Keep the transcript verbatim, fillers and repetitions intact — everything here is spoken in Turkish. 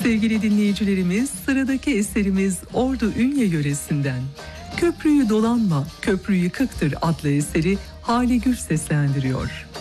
Sevgili dinleyicilerimiz, sıradaki eserimiz Ordu Ünye yöresinden. Köprüyü dolanma, köprü yıkıktır adlı eseri Hale Gür seslendiriyor.